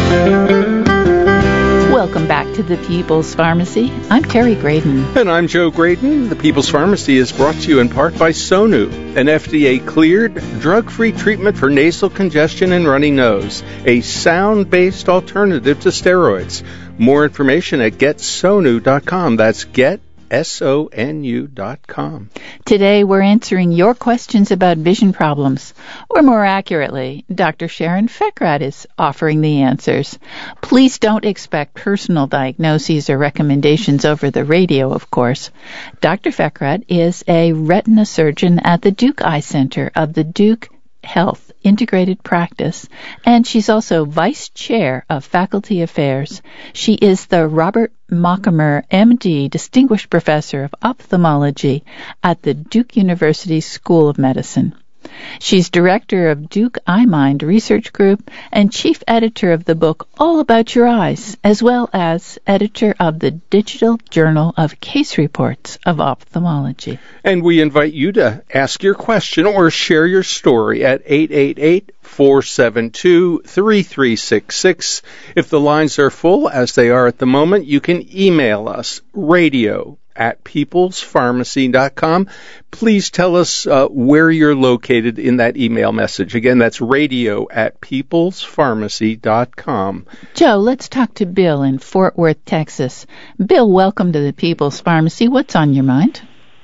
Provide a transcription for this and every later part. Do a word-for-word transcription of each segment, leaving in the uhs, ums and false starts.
Welcome back to the People's Pharmacy. I'm Terry Graydon. And I'm Joe Graydon. The People's Pharmacy is brought to you in part by Sonu, an F D A-cleared, drug-free treatment for nasal congestion and runny nose, a sound-based alternative to steroids. More information at get sonu dot com. That's get, S O N U dot com. Today we're answering your questions about vision problems, or more accurately, Doctor Sharon Feckrad is offering the answers. Please don't expect personal diagnoses or recommendations over the radio, of course. Doctor Feckrad is a retina surgeon at the Duke Eye Center of the Duke Health Integrated Practice, and she's also Vice Chair of Faculty Affairs. She is the Robert Mockemer, M D, Distinguished Professor of Ophthalmology at the Duke University School of Medicine. She's director of Duke EyeMind Research Group and chief editor of the book All About Your Eyes, as well as editor of the Digital Journal of Case Reports of Ophthalmology. And we invite you to ask your question or share your story at eight eight eight, four seven two, three three six six. If the lines are full, as they are at the moment, you can email us, radio at peoples pharmacy dot com. Please tell us uh, where you're located in that email message. Again, that's radio at peoples pharmacy dot com. Joe, let's talk to Bill in Fort Worth, Texas. Bill, welcome to the People's Pharmacy. What's on your mind?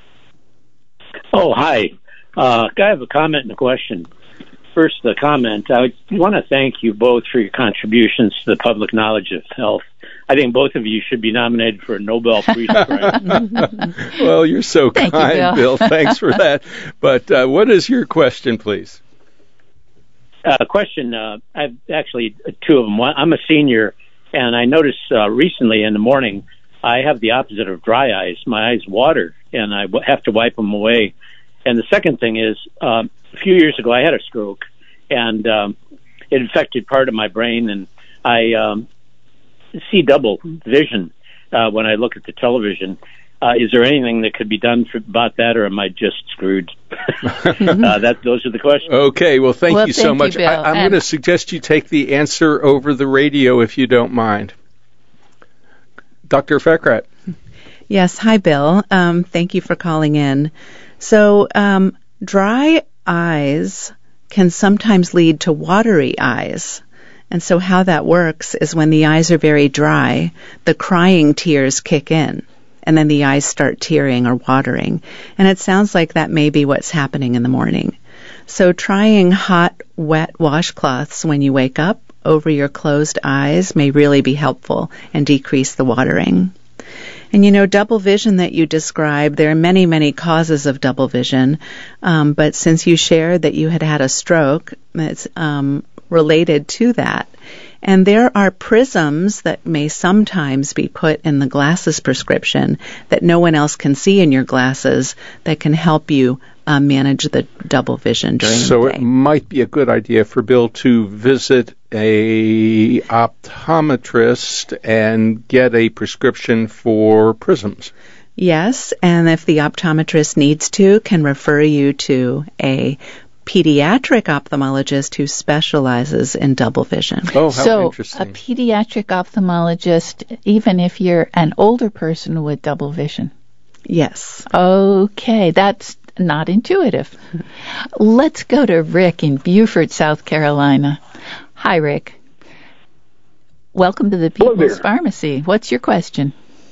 Oh, hi. Uh, I have a comment and a question. First, the comment. I want to thank you both for your contributions to the public knowledge of health. I think both of you should be nominated for a Nobel Peace Prize. Well, you're so Thank kind, you, Bill. Bill. Thanks for that. But uh, what is your question, please? Uh, question, uh, I've actually two of them. One, I'm a senior, and I noticed uh, recently in the morning I have the opposite of dry eyes. My eyes water, and I w- have to wipe them away. And the second thing is, um, a few years ago I had a stroke, and um, it infected part of my brain, and I um, see double vision uh, when I look at the television. Uh, is there anything that could be done for, about that, or am I just screwed? uh, that those are the questions. Okay, well, thank Well, you thank so you, much. Bill. I, I'm And- going to suggest you take the answer over the radio if you don't mind. Doctor Feckrad. Yes, hi, Bill. Um, thank you for calling in. So, um, dry eyes can sometimes lead to watery eyes. And so how that works is when the eyes are very dry, the crying tears kick in, and then the eyes start tearing or watering. And it sounds like that may be what's happening in the morning. So trying hot, wet washcloths when you wake up over your closed eyes may really be helpful and decrease the watering. And, you know, double vision that you described, there are many, many causes of double vision. Um, but since you shared that you had had a stroke, it's um, related to that. And there are prisms that may sometimes be put in the glasses prescription that no one else can see in your glasses that can help you uh, manage the double vision during So the day. it might be a good idea for Bill to visit a optometrist and get a prescription for prisms. Yes, and if the optometrist needs to, can refer you to a pediatric ophthalmologist who specializes in double vision. Oh, how so interesting. a pediatric ophthalmologist, even if you're an older person with double vision. Yes. Okay, that's not intuitive. Let's go to Rick in Beaufort, South Carolina. Hi, Rick. Welcome to the Hello People's there. Pharmacy. What's your question?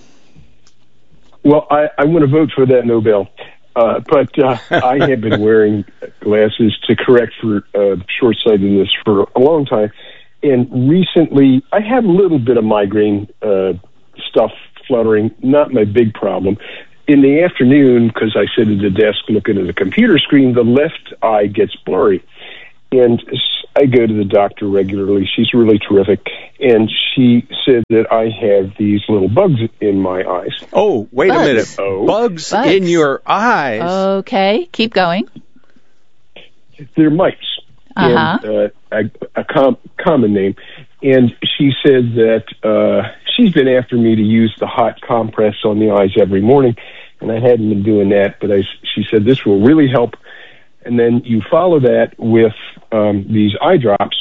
Well, I, I want to vote for that Nobel. Uh, but uh, I have been wearing glasses to correct for uh, short-sightedness for a long time. And recently, I have a little bit of migraine uh, stuff fluttering, not my big problem. In the afternoon, because I sit at the desk looking at a computer screen, the left eye gets blurry. And I go to the doctor regularly. She's really terrific. And she said that I have these little bugs in my eyes. Oh, wait Bugs. a minute. Oh. Bugs, Bugs. in your eyes. Okay, keep going. They're mites. Uh-huh. And, uh, a, a com- common name. And she said that uh, she's been after me to use the hot compress on the eyes every morning. And I hadn't been doing that, but I, she said this will really help. And then you follow that with um, these eye drops,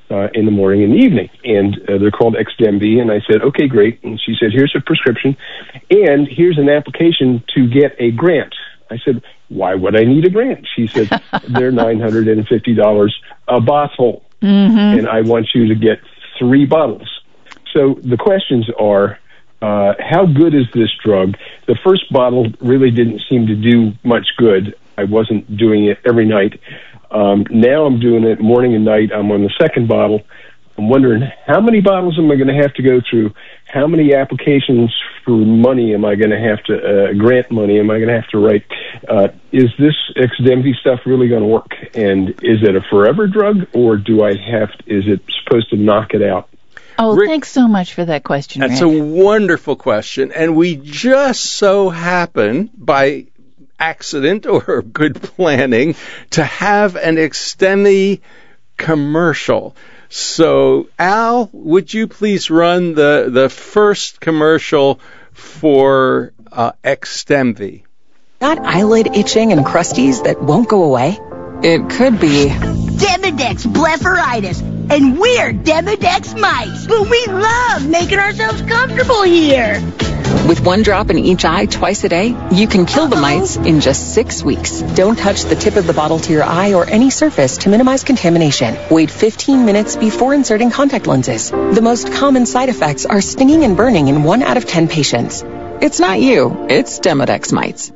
uh, in the morning and the evening. And uh, they're called Xdemvy. And I said, okay, great. And she said, here's a prescription, and here's an application to get a grant. I said, why would I need a grant? She said, they're nine hundred fifty dollars a bottle, mm-hmm. and I want you to get three bottles. So the questions are, uh, how good is this drug? The first bottle really didn't seem to do much good. I wasn't doing it every night. Um, now I'm doing it morning and night. I'm on the second bottle. I'm wondering, how many bottles am I going to have to go through? How many applications for money am I going to have to, uh, grant money am I going to have to write? Uh, is this Xdemvy stuff really going to work? And is it a forever drug, or do I have, is it supposed to knock it out? Oh, Rick, thanks so much for that question, That's Rick. a wonderful question, and we just so happen, by accident or good planning, to have an Xdemvy commercial. So, Al, would you please run the, the first commercial for uh, Xdemvy? Got eyelid itching and crusties that won't go away? It could be Demodex blepharitis, and we're Demodex mice, but we love making ourselves comfortable here. With one drop in each eye twice a day, you can kill the mites in just six weeks. Don't touch the tip of the bottle to your eye or any surface to minimize contamination. Wait fifteen minutes before inserting contact lenses. The most common side effects are stinging and burning in one out of ten patients. It's not you, it's Demodex mites.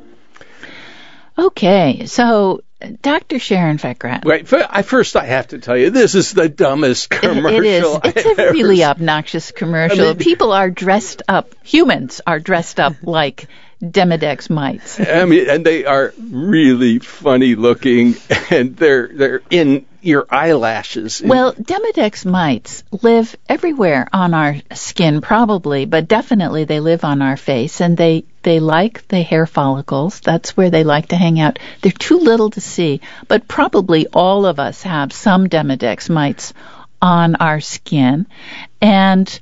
Okay, so Doctor Sharon Fekrat. Wait, I, first I have to tell you, this is the dumbest commercial. It is. It's a really obnoxious commercial. I mean, people are dressed up, humans are dressed up like Demodex mites. I mean, and they are really funny looking, and they're they're in your eyelashes. Well, Demodex mites live everywhere on our skin, probably, but definitely they live on our face, and they, they like the hair follicles. That's where they like to hang out. They're too little to see, but probably all of us have some Demodex mites on our skin, and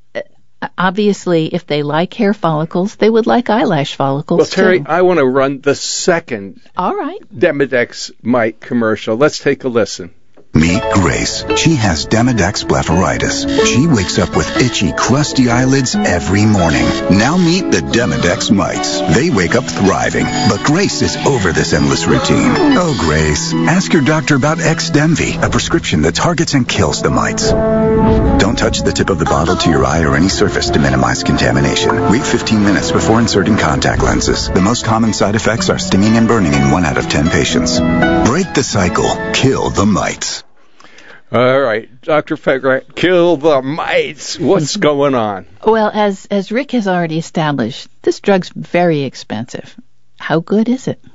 obviously, if they like hair follicles, they would like eyelash follicles, Well, Terry, too. I want to run the second All right. Demodex mite commercial. Let's take a listen. Meet Grace. She has Demodex blepharitis. She wakes up with itchy, crusty eyelids every morning. Now meet the Demodex mites. They wake up thriving, but Grace is over this endless routine. Oh, Grace, ask your doctor about Xdemvy, a prescription that targets and kills the mites. Don't touch the tip of the bottle to your eye or any surface to minimize contamination. Wait fifteen minutes before inserting contact lenses. The most common side effects are stinging and burning in one out of ten patients. Break the cycle. Kill the mites. All right, Doctor Fekrat, kill the mites. What's going on? Well, as as Rick has already established, this drug's very expensive. How good is it?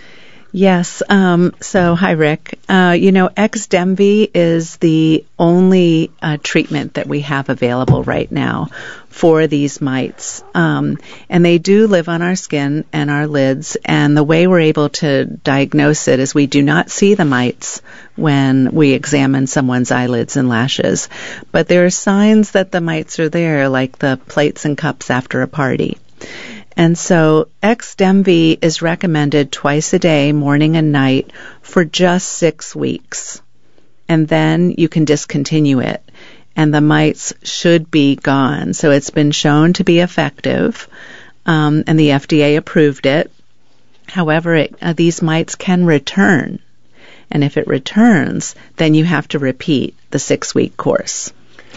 Yes. Um, so, hi, Rick. Uh, you know, Xdemvy is the only uh, treatment that we have available right now for these mites. Um, and they do live on our skin and our lids. And the way we're able to diagnose it is we do not see the mites when we examine someone's eyelids and lashes. But there are signs that the mites are there, like the plates and cups after a party. And so Xdemvy is recommended twice a day, morning and night, for just six weeks. And then you can discontinue it, and the mites should be gone. So it's been shown to be effective, um, and the F D A approved it. However, it, uh, these mites can return. And if it returns, then you have to repeat the six-week course.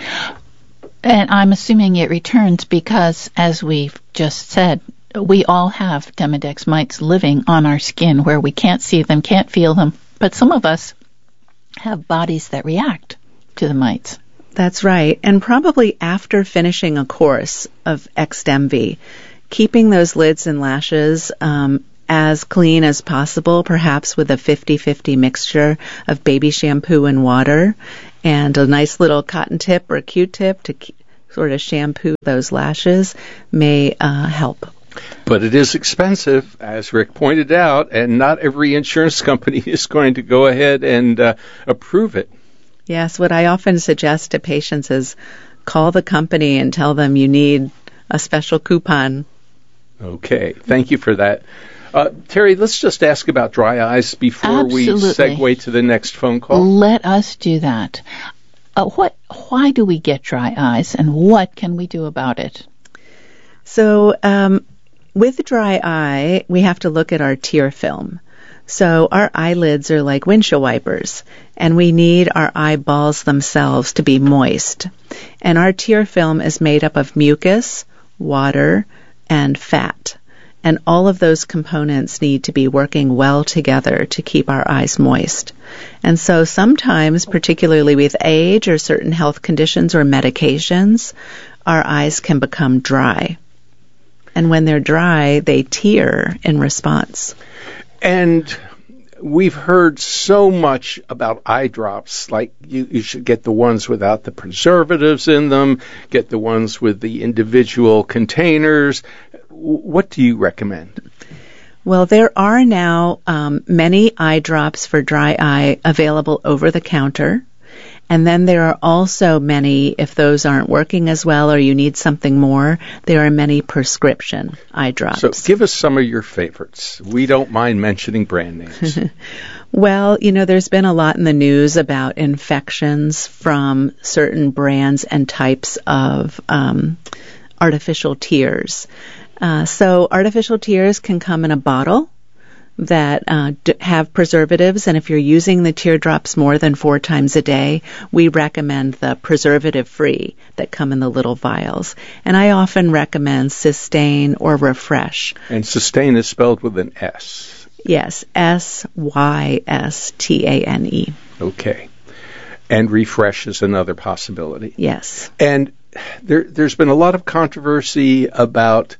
And I'm assuming it returns because, as we've just said, we all have Demodex mites living on our skin where we can't see them, can't feel them, but some of us have bodies that react to the mites. That's right. And probably after finishing a course of Xdemvy, keeping those lids and lashes um, as clean as possible, perhaps with a fifty-fifty mixture of baby shampoo and water, and a nice little cotton tip or a Q-tip to k- sort of shampoo those lashes may uh, help. But it is expensive, as Rick pointed out, and not every insurance company is going to go ahead and uh, approve it. Yes, what I often suggest to patients is call the company and tell them you need a special coupon. Okay, thank you for that. Uh, Terry, let's just ask about dry eyes before Absolutely. we segue to the next phone call. Let us do that. Uh, what? Why do we get dry eyes, and what can we do about it? So um, with dry eye, we have to look at our tear film. So our eyelids are like windshield wipers, and we need our eyeballs themselves to be moist. And our tear film is made up of mucus, water, and fat. And all of those components need to be working well together to keep our eyes moist. And so sometimes, particularly with age or certain health conditions or medications, our eyes can become dry. And when they're dry, they tear in response. And we've heard so much about eye drops, like you, you should get the ones without the preservatives in them, get the ones with the individual containers. What do you recommend? Well, there are now um, many eye drops for dry eye available over the counter. And then there are also many, if those aren't working as well or you need something more, there are many prescription eye drops. So give us some of your favorites. We don't mind mentioning brand names. Well, you know, there's been a lot in the news about infections from certain brands and types of um, artificial tears. Uh, so artificial tears can come in a bottle that uh, d- have preservatives, and if you're using the teardrops more than four times a day, we recommend the preservative-free that come in the little vials. And I often recommend Systane or Refresh. And Systane is spelled with an S. Yes, S Y S T A N E. Okay. And Refresh is another possibility. Yes. And there, there's been a lot of controversy about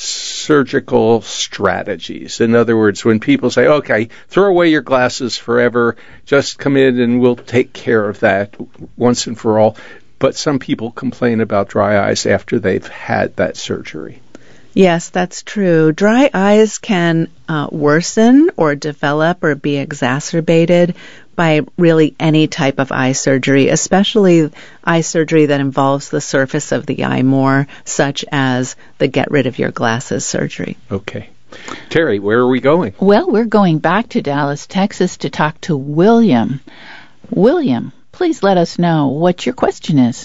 surgical strategies. In other words, when people say, okay, throw away your glasses forever, just come in and we'll take care of that once and for all. But some people complain about dry eyes after they've had that surgery. Yes, that's true. Dry eyes can uh, worsen or develop or be exacerbated by really any type of eye surgery, especially eye surgery that involves the surface of the eye more, such as the get rid of your glasses surgery. Okay. Terry, where are we going? Well, we're going back to Dallas, Texas to talk to William. William, please let us know what your question is.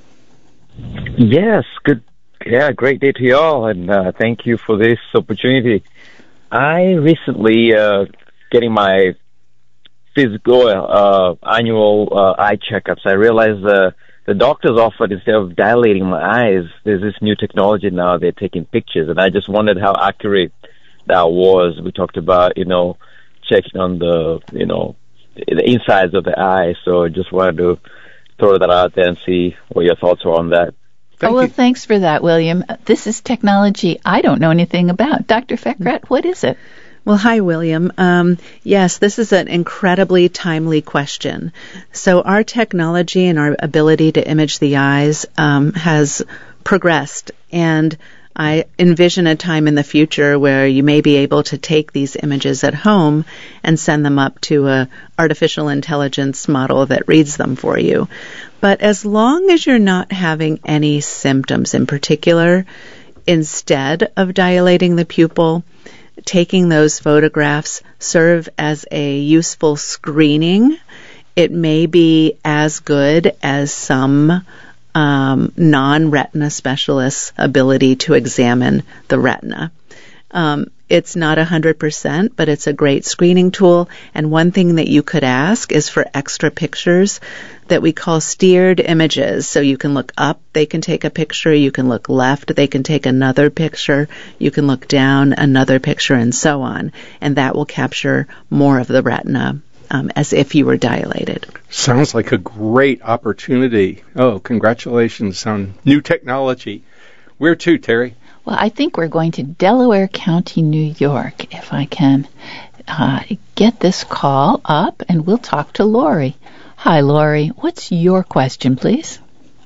Yes, good. Yeah, great day to you all, and uh, thank you for this opportunity. I recently uh, getting my physical uh, annual uh, eye checkups. I realized uh, the doctors offered, instead of dilating my eyes, there's this new technology now. They're taking pictures, and I just wondered how accurate that was. We talked about, you know, checking on the, you know, the insides of the eye. So I just wanted to throw that out there and see what your thoughts are on that. Thank oh, well, you. Thanks for that, William. This is technology I don't know anything about. Doctor Fekrat, what is it? Well, hi, William. Um, yes, this is an incredibly timely question. So our technology and our ability to image the eyes um, has progressed, and I envision a time in the future where you may be able to take these images at home and send them up to a artificial intelligence model that reads them for you. But as long as you're not having any symptoms in particular, instead of dilating the pupil, taking those photographs serve as a useful screening. It may be as good as some um, non-retina specialist's ability to examine the retina. Um, it's not one hundred percent, but it's a great screening tool. And one thing that you could ask is for extra pictures that we call steered images. So you can look up, they can take a picture. You can look left, they can take another picture. You can look down, another picture, and so on. And that will capture more of the retina um, as if you were dilated. Sounds like a great opportunity. Oh, congratulations on new technology. Where to, Terry? Well, I think we're going to Delaware County, New York, if I can uh, get this call up, and we'll talk to Lori. Hi, Lori. What's your question, please?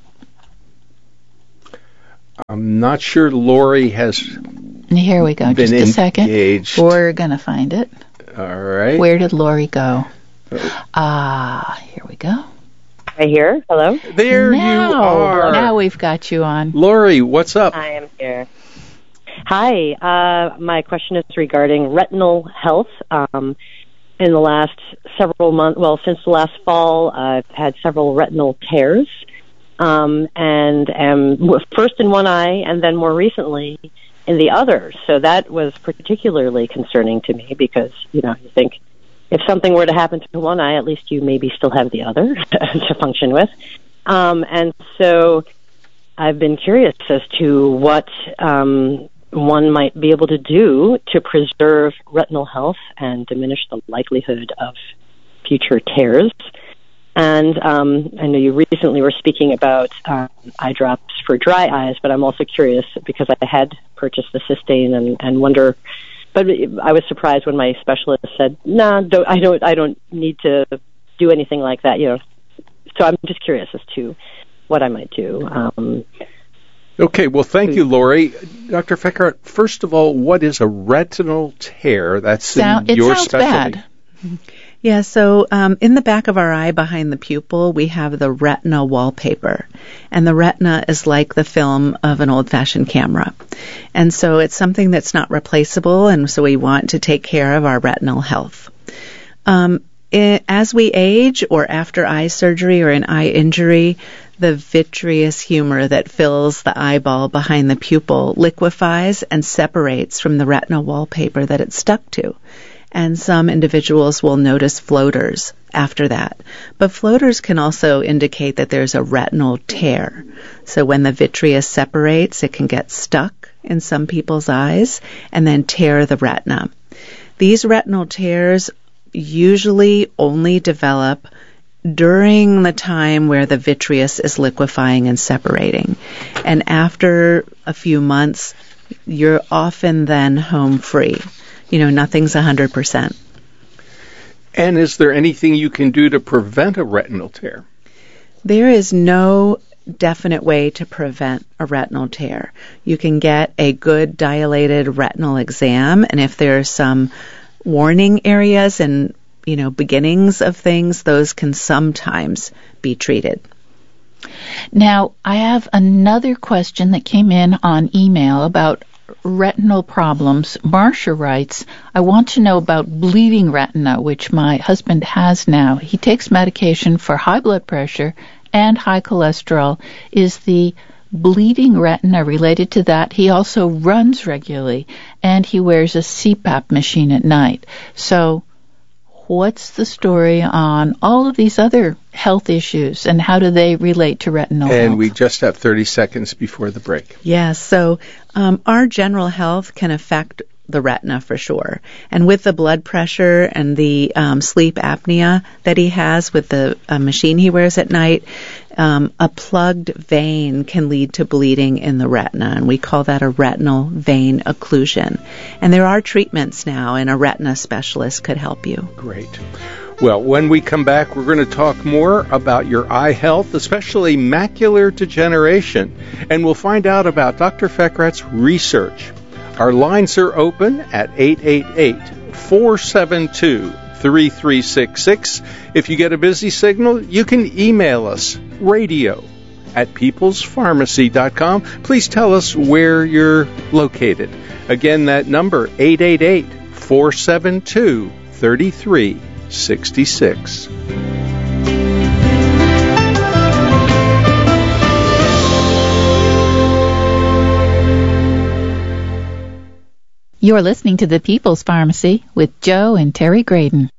I'm not sure Lori has Here we go. been Just a second. engaged. We're going to find it. All right. Where did Lori go? Ah, uh, here we go. Right here. Hello. There now, you are. Now we've got you on. Lori, what's up? I am here. Hi. Uh, my question is regarding retinal health. Um, in the last several months, well, since the last fall, I've had several retinal tears, um, and am first in one eye and then more recently in the other. So that was particularly concerning to me because, you know, you think if something were to happen to one eye, at least you maybe still have the other to function with. Um, and so I've been curious as to what um, one might be able to do to preserve retinal health and diminish the likelihood of future tears. And um, I know you recently were speaking about um, eye drops for dry eyes, but I'm also curious because I had purchased the Systane and, and wonder. But I was surprised when my specialist said, "No, nah, don't, I don't. I don't need to do anything like that." You know, so I'm just curious as to what I might do. Um, Okay, well, thank you, Lori. Doctor Feckerath, first of all, what is a retinal tear? That's Sound, in your it sounds specialty. Bad. Yeah, so um, in the back of our eye behind the pupil, we have the retina wallpaper. And the retina is like the film of an old-fashioned camera. And so it's something that's not replaceable, and so we want to take care of our retinal health. Um, it, as we age or after eye surgery or an eye injury, the vitreous humor that fills the eyeball behind the pupil liquefies and separates from the retina wallpaper that it's stuck to. And some individuals will notice floaters after that. But floaters can also indicate that there's a retinal tear. So when the vitreous separates, it can get stuck in some people's eyes and then tear the retina. These retinal tears usually only develop during the time where the vitreous is liquefying and separating. And after a few months, you're often then home free. You know, nothing's one hundred percent. And is there anything you can do to prevent a retinal tear? There is no definite way to prevent a retinal tear. You can get a good dilated retinal exam, and if there are some warning areas and you know, beginnings of things, those can sometimes be treated. Now, I have another question that came in on email about retinal problems. Marcia writes, I want to know about bleeding retina, which my husband has now. He takes medication for high blood pressure and high cholesterol. Is the bleeding retina related to that? He also runs regularly, and he wears a C PAP machine at night. So what's the story on all of these other health issues, and how do they relate to retinal and health? And we just have thirty seconds before the break. Yes, yeah, so um, our general health can affect the retina for sure. And with the blood pressure and the um, sleep apnea that he has with the uh, machine he wears at night, um, a plugged vein can lead to bleeding in the retina, and we call that a retinal vein occlusion. And there are treatments now, and a retina specialist could help you. Great. Well, when we come back, we're going to talk more about your eye health, especially macular degeneration, and we'll find out about Doctor Feckerath's research. Our lines are open at eight eight eight, four seven two, three three six six. If you get a busy signal, you can email us, radio at peoples pharmacy dot com. Please tell us where you're located. Again, that number, eight eight eight, four seven two, three three six six. You're listening to the People's Pharmacy with Joe and Terry Graydon.